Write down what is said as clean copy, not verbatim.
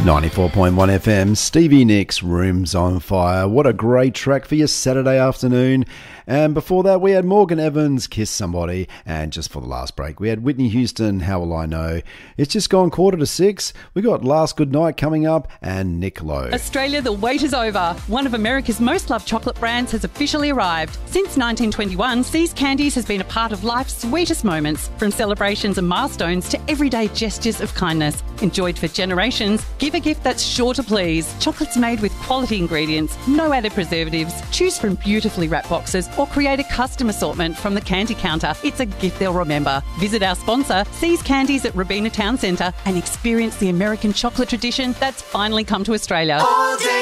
94.1 FM, Stevie Nicks, Rooms on Fire. What a great track for your Saturday afternoon. And before that, we had Morgan Evans, Kiss Somebody. And just for the last break, we had Whitney Houston, How Will I Know. It's just gone 5:45. We got Last Good Night coming up and Nick Lowe. Australia, the wait is over. One of America's most loved chocolate brands has officially arrived. Since 1921, See's Candies has been a part of life's sweetest moments, from celebrations and milestones to everyday gestures of kindness. Enjoyed for generations, give a gift that's sure to please. Chocolates made with quality ingredients, no added preservatives. Choose from beautifully wrapped boxes or create a custom assortment from the candy counter. It's a gift they'll remember. Visit our sponsor, See's Candies at Robina Town Centre, and experience the American chocolate tradition that's finally come to Australia. All day